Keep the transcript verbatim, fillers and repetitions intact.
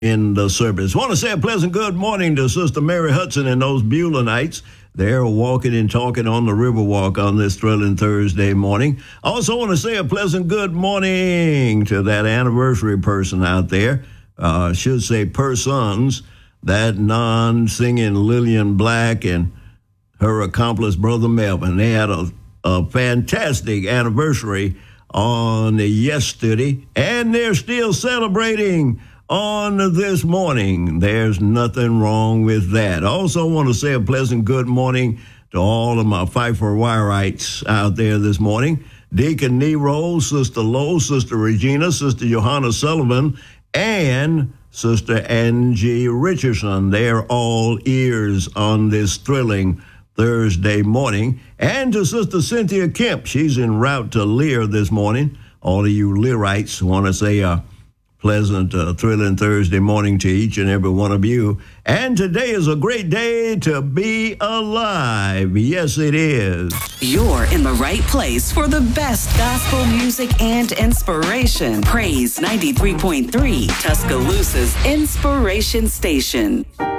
in the service. Want to say a pleasant good morning to Sister Mary Hudson and those Beulahnites. They're walking and talking on the Riverwalk on this thrilling Thursday morning. Also want to say a pleasant good morning to that anniversary person out there. Uh, should say persons, that non-singing Lillian Black and her accomplice, Brother Melvin. They had a, a fantastic anniversary on yesterday, and they're still celebrating on this morning. There's nothing wrong with that. Also want to say a pleasant good morning to all of my Fight for Wyrites out there this morning. Deacon Nero, Sister Lowe, Sister Regina, Sister Johanna Sullivan, and Sister Angie Richardson. They're all ears on this thrilling Thursday morning. And to Sister Cynthia Kemp, she's en route to Lear this morning. All of you Learites want to say a pleasant, uh, thrilling Thursday morning to each and every one of you. And today is a great day to be alive. Yes, it is. You're in the right place for the best gospel music and inspiration. Praise ninety-three point three, Tuscaloosa's Inspiration Station.